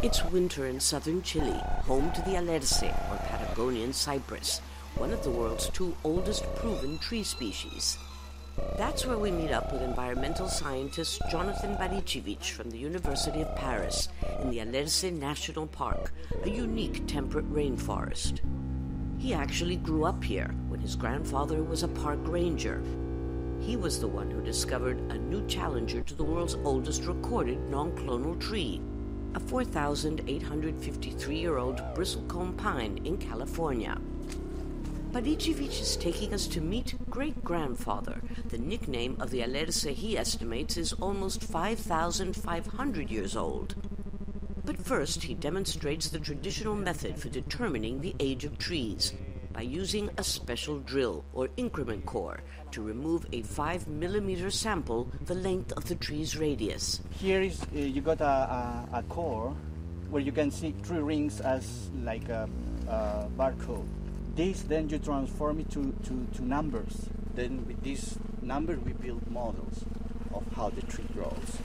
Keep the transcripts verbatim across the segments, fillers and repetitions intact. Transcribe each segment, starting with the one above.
It's winter in southern Chile, home to the Alerce, or Patagonian cypress, one of the world's two oldest proven tree species. That's where we meet up with environmental scientist Jonathan Barichevich from the University of Paris in the Alerce National Park, a unique temperate rainforest. He actually grew up here when his grandfather was a park ranger. He was the one who discovered a new challenger to the world's oldest recorded non-clonal tree, a four thousand eight hundred fifty-three-year-old bristlecone pine in California. Barichevich is taking us to meet great-grandfather. The nickname of the Alerce, he estimates, is almost five thousand five hundred years old. But first, he demonstrates the traditional method for determining the age of trees by using a special drill, or increment core, to remove a five millimeter sample the length of the tree's radius. Here is uh, you got a, a, a core where you can see three rings as like a, a barcode. This then you transform it to, to, to numbers. Then with this number we build models of how the tree grows.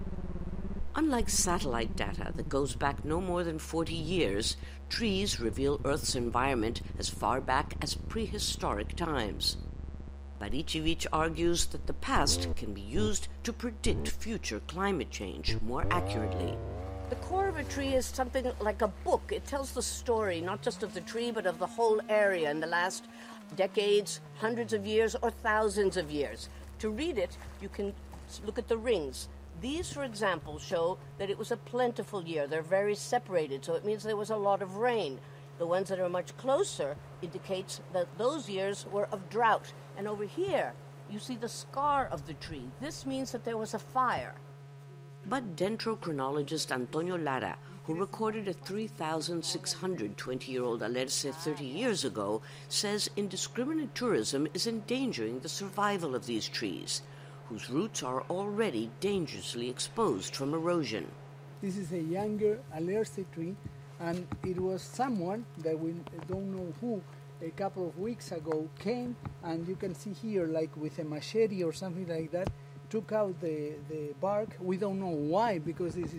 Unlike satellite data that goes back no more than forty years, trees reveal Earth's environment as far back as prehistoric times. Barichevich argues that the past can be used to predict future climate change more accurately. The core of a tree is something like a book. It tells the story, not just of the tree, but of the whole area in the last decades, hundreds of years, or thousands of years. To read it, you can look at the rings. These, for example, show that it was a plentiful year. They're very separated, so it means there was a lot of rain. The ones that are much closer indicates that those years were of drought. And over here, you see the scar of the tree. This means that there was a fire. But dendrochronologist Antonio Lara, who recorded a three thousand six hundred twenty-year-old Alerce thirty years ago, says indiscriminate tourism is endangering the survival of these trees, whose roots are already dangerously exposed from erosion. This is a younger Alerce tree, and it was someone that we don't know who, a couple of weeks ago came, and you can see here, like with a machete or something like that, took out the, the bark. We don't know why, because this is